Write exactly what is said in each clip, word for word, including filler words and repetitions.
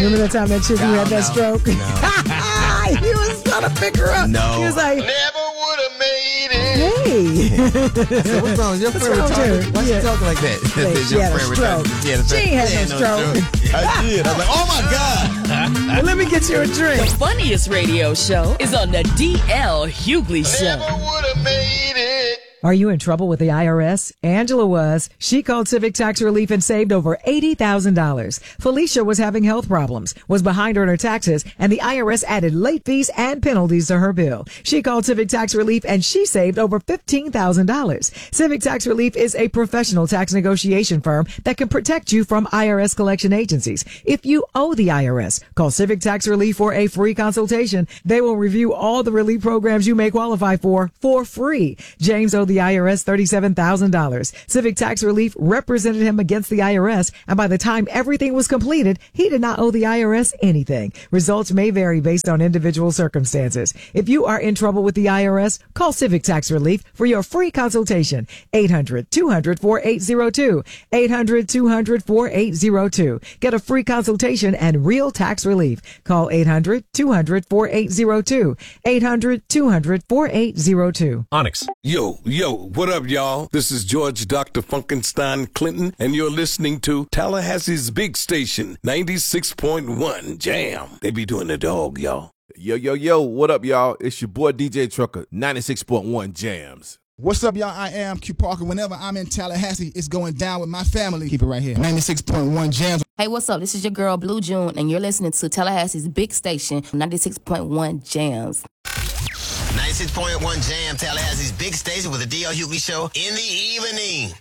Remember that time that chick who had that no, stroke? No. He was trying to pick her up. No. He was like, never would have made it. Hey. So what's wrong? Is your What's friend wrong with retarded? her? Why Yeah. she talking like that? Like, Is she your had a friend stroke. retarded? She had a She ain't had she no stroke. I did. I was like, oh my God. Well, let me get you a drink. The funniest radio show is on the D L Hughley Show. Never would have made it. Are you in trouble with the I R S? Angela was. She called Civic Tax Relief and saved over eighty thousand dollars. Felicia was having health problems, was behind on her taxes, and the I R S added late fees and penalties to her bill. She called Civic Tax Relief and she saved over fifteen thousand dollars. Civic Tax Relief is a professional tax negotiation firm that can protect you from I R S collection agencies. If you owe the I R S, call Civic Tax Relief for a free consultation. They will review all the relief programs you may qualify for for free. James owed the I R S thirty-seven thousand dollars. Civic Tax Relief represented him against the I R S, and by the time everything was completed, he did not owe the I R S anything. Results may vary based on individual circumstances. If you are in trouble with the I R S, call Civic Tax Relief for your free consultation. eight hundred, two hundred, forty-eight oh two. eight hundred, two hundred, forty-eight oh two. Get a free consultation and real tax relief. Call eight hundred, two hundred, forty-eight oh two. eight hundred, two hundred, forty-eight oh two. Onyx. Yo, yo, what up, y'all? This is George Doctor Funkenstein Clinton, and you're listening to Tallahassee's Big Station, ninety-six point one Jam. They be doing the dog, y'all. Yo, yo, yo, what up, y'all? It's your boy D J Trucker, ninety-six point one Jams. What's up, y'all? I am Q Parker. Whenever I'm in Tallahassee, it's going down with my family. Keep it right here. ninety-six point one Jams. Hey, what's up? This is your girl, Blue June, and you're listening to Tallahassee's Big Station, ninety-six point one Jams. ninety-six point one Jam, Tallahassee's Big Station with the D L Hughley Show in the evening.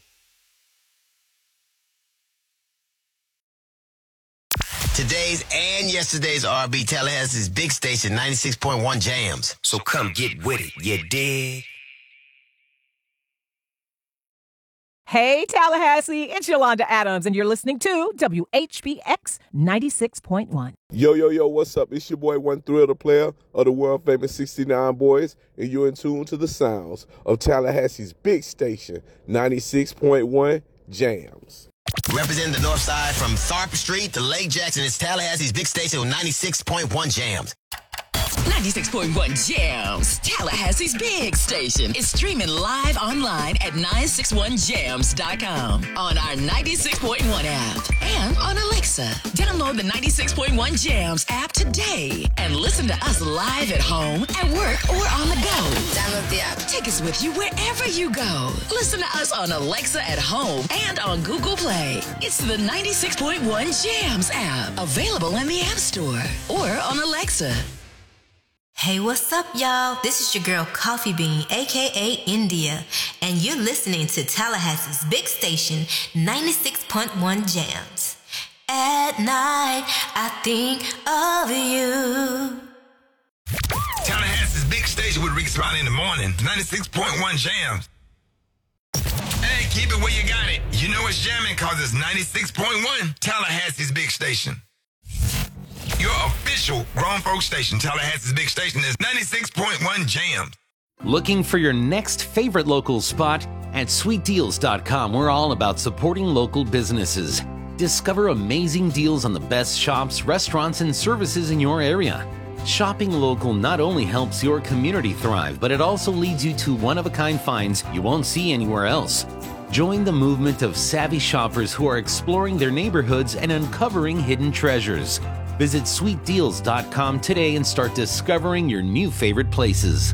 Today's and yesterday's R and B, Tallahassee's Big Station, ninety-six point one Jams. So come get with it, you dig? Hey, Tallahassee, it's Yolanda Adams, and you're listening to W H B X ninety-six point one. Yo, yo, yo, what's up? It's your boy, One Thrill, the player of the world-famous sixty-nine Boys, and you're in tune to the sounds of Tallahassee's Big Station, ninety-six point one Jams. Representing the north side from Tharp Street to Lake Jackson, it's Tallahassee's Big Station with ninety-six point one Jams. ninety-six point one Jams, Tallahassee's Big Station, is streaming live online at nine six one jams dot com, on our ninety-six point one app, and on Alexa. Download the ninety-six point one Jams app today and listen to us live at home, at work, or on the go. Download the app. Take us with you wherever you go. Listen to us on Alexa at home and on Google Play. It's the ninety-six point one Jams app, available in the App Store or on Alexa. Hey, what's up, y'all? This is your girl, Coffee Bean, a k a. India, and you're listening to Tallahassee's Big Station, ninety-six point one Jams. At night, I think of you. Tallahassee's Big Station with Rick Spot in the morning, ninety-six point one Jams. Hey, keep it where you got it. You know it's jamming because it's ninety-six point one Tallahassee's Big Station. Your official grown folk station, Tallahassee's Big Station, is ninety-six point one Jams. Looking for your next favorite local spot? At sweet deals dot com, we're all about supporting local businesses. Discover amazing deals on the best shops, restaurants, and services in your area. Shopping local not only helps your community thrive, but it also leads you to one-of-a-kind finds you won't see anywhere else. Join the movement of savvy shoppers who are exploring their neighborhoods and uncovering hidden treasures. Visit sweet deals dot com today and start discovering your new favorite places.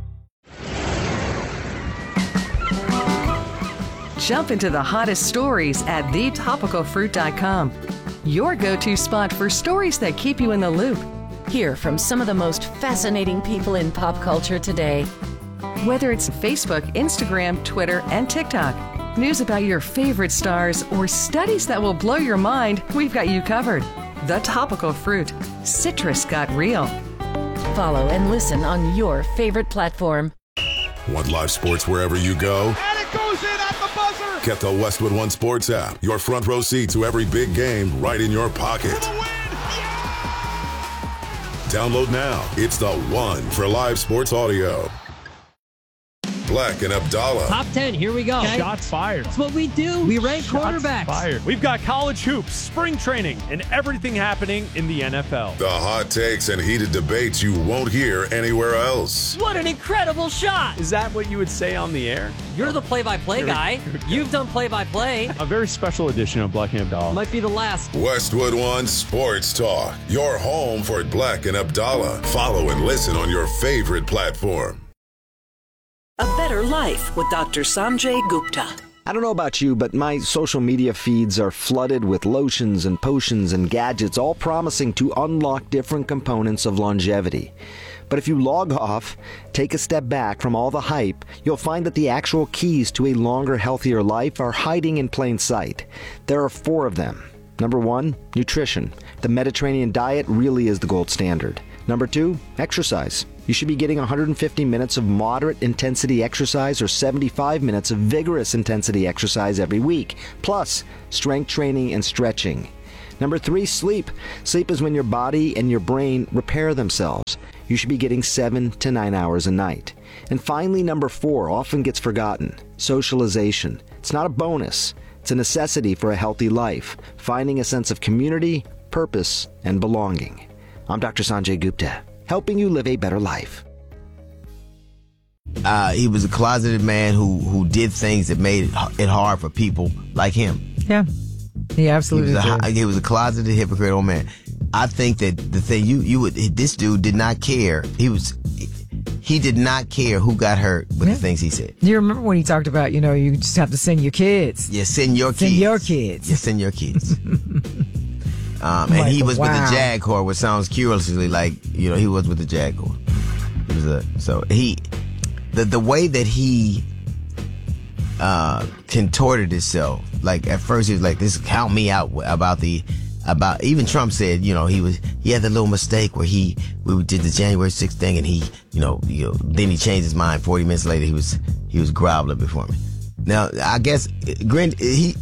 Jump into the hottest stories at the topical fruit dot com. Your go-to spot for stories that keep you in the loop. Hear from some of the most fascinating people in pop culture today. Whether it's Facebook, Instagram, Twitter, and TikTok, news about your favorite stars, or studies that will blow your mind, we've got you covered. The Topical Fruit. Citrus got real. Follow and listen on your favorite platform. Want live sports wherever you go? And it goes in at the buzzer! Get the Westwood One Sports app. Your front row seat to every big game right in your pocket. Download now. It's the one for live sports audio. Black and Abdallah. Top ten, here we go. Okay. Shots fired. That's what we do. We rank Shots quarterbacks. Fired. We've got college hoops, spring training, and everything happening in the N F L. The hot takes and heated debates you won't hear anywhere else. What an incredible shot. Is that what you would say on the air? You're the play-by-play guy. You've done play-by-play. A very special edition of Black and Abdallah. Might be the last. Westwood One Sports Talk. Your home for Black and Abdallah. Follow and listen on your favorite platform. A Better Life with Doctor Sanjay Gupta. I don't know about you, but my social media feeds are flooded with lotions and potions and gadgets, all promising to unlock different components of longevity. But if you log off, take a step back from all the hype, you'll find that the actual keys to a longer, healthier life are hiding in plain sight. There are four of them. Number one, nutrition. The Mediterranean diet really is the gold standard. Number two, exercise. You should be getting one hundred fifty minutes of moderate intensity exercise or seventy-five minutes of vigorous intensity exercise every week, plus strength training and stretching. Number three, sleep. Sleep is when your body and your brain repair themselves. You should be getting seven to nine hours a night. And finally, number four, often gets forgotten, socialization. It's not a bonus. It's a necessity for a healthy life, finding a sense of community, purpose, and belonging. I'm Doctor Sanjay Gupta, helping you live a better life. Uh, he was a closeted man who, who did things that made it hard for people like him. Yeah, he absolutely he was a, did. He was a closeted, hypocrite old man. I think that the thing you you would this dude did not care. He was he did not care who got hurt with yeah. the things he said. You remember when he talked about, you know, you just have to send your kids. Yeah, send your send kids. Send your kids. Yeah, send your kids. Um, and like, he was wow. with the Jaguar, which sounds curiously like, you know, he was with the Jaguar. He was a, so he, the the way that he uh, contorted himself, like at first he was like, this count me out about the, about, even Trump said, you know, he was, he had the little mistake where he, we did the January sixth thing and he, you know, you know, then he changed his mind. forty minutes later, he was, he was groveling before me. Now, I guess, Grin, he,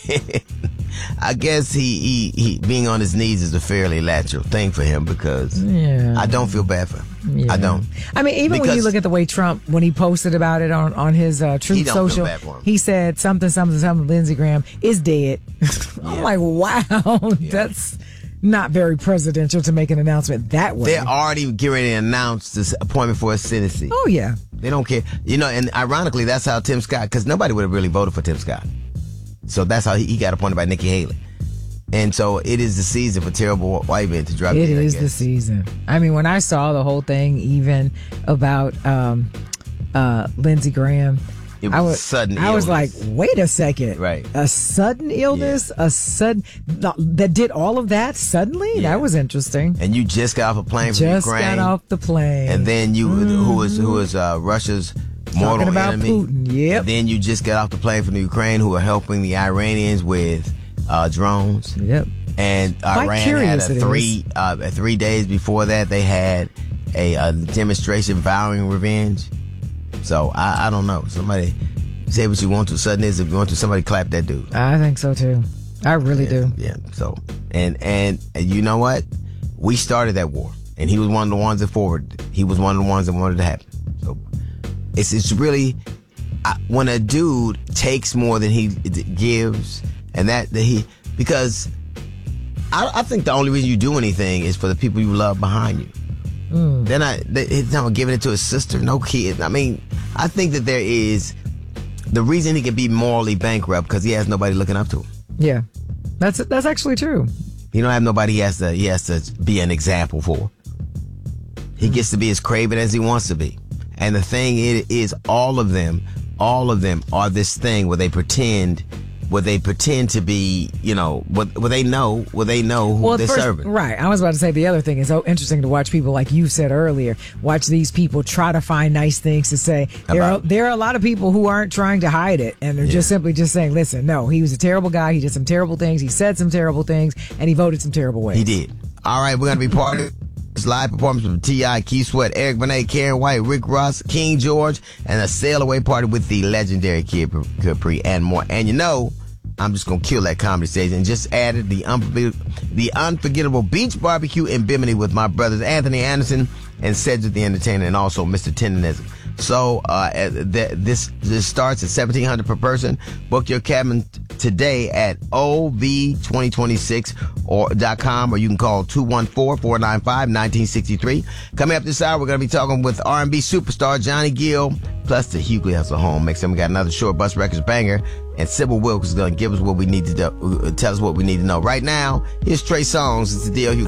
I guess he, he, he being on his knees is a fairly natural thing for him because yeah. I don't feel bad for him. Yeah. I don't. I mean, even because when you look at the way Trump, when he posted about it on, on his uh, Truth Social, he said something, something, something, Lindsey Graham is dead. I'm yeah. like, wow, yeah. that's not very presidential to make an announcement that way. They're already getting ready to announce this appointment for a Senate. Oh, yeah. They don't care. You know, and ironically, that's how Tim Scott, because nobody would have really voted for Tim Scott. So that's how he, he got appointed by Nikki Haley. And so it is the season for terrible white men to drop It in, is the season. I mean, when I saw the whole thing, even about um, uh, Lindsey Graham, it was I was sudden. I illness. was like, wait a second, right? A sudden illness, yeah. a sudden that did all of that suddenly. Yeah. That was interesting. And you just got off a plane from just Ukraine. Just got off the plane, and then you, mm-hmm. who was who was uh, Russia's mortal Talking about enemy. Putin, yep. And then you just got off the plane from the Ukraine, who are helping the Iranians with uh, drones. Yep. And Quite Iran had a three uh, three days before that they had a, a demonstration vowing revenge. So I, I don't know. Somebody say what you want to. Sudden is if you want to, somebody clap that dude. I think so too. I really yeah, do. Yeah. So and, and and you know what? We started that war, and he was one of the ones that forwarded. He was one of the ones that wanted to happen. So it's it's really I, when a dude takes more than he gives, and that, that he because. I, I think the only reason you do anything is for the people you love behind you. Mm. They're not, they, he's not giving it to his sister, no kid. I mean, I think that there is, the reason he can be morally bankrupt because he has nobody looking up to him. Yeah, that's that's actually true. He don't have nobody he has to, he has to be an example for. He gets to be as craven as he wants to be. And the thing is, is all of them, all of them are this thing where they pretend Where they pretend to be, you know, where, where they know, where they know who well, they're first, serving. Right. I was about to say the other thing is so interesting to watch people, like you said earlier, watch these people try to find nice things to say. There are, there are a lot of people who aren't trying to hide it, and they're yeah. just simply just saying, listen, no, he was a terrible guy. He did some terrible things. He said some terrible things, and he voted some terrible ways. He did. All right, we're going to be part of this live performance from T I, Keith Sweat, Eric Benet, Karen White, Rick Ross, King George, and a sail away party with the legendary Kid Capri and more. And you know, I'm just going to kill that comedy stage and just added the, unforg- the unforgettable beach barbecue in Bimini with my brothers Anthony Anderson and Cedric the Entertainer, and also Mister Tenderness So uh, th- this this starts at seventeen hundred dollars per person. Book your cabin t- today at O V twenty twenty-six or dot com, or you can call two one four, four nine five, one nine six three. Coming up this hour, we're going to be talking with R and B superstar Johnny Gill, plus the Hughley Hustle Home Mix. And we got another Short Bus Records banger, and Sybil Wilkes is going to give us what we need to do, tell us what we need to know. Right now, here's Trey Songz. It's the D L